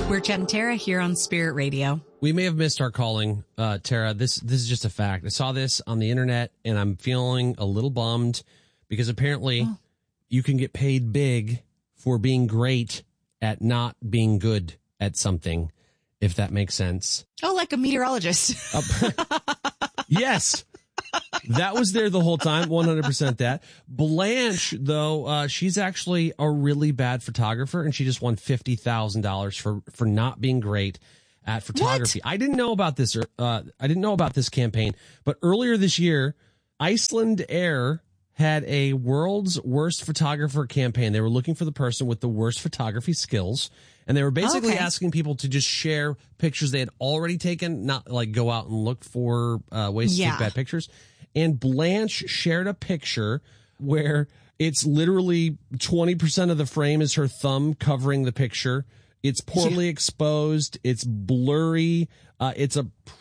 We're Chet and Tara here on Spirit Radio. We may have missed our calling, Tara. This is just a fact. I saw this on the internet, and I'm feeling a little bummed because apparently you can get paid big for being great at not being good at something, if that makes sense. Oh, like a meteorologist. Yes. That was there the whole time, 100% that. Blanche, though, she's actually a really bad photographer, and she just won $50,000 for not being great at photography. What? I didn't know about this. I didn't know about this campaign, but earlier this year, Iceland Air had a world's worst photographer campaign. They were looking for the person with the worst photography skills, and they were basically asking people to just share pictures they had already taken, not like go out and look for ways to take bad pictures. And Blanche shared a picture where it's literally 20% of the frame is her thumb covering the picture. It's poorly exposed. It's blurry. It's a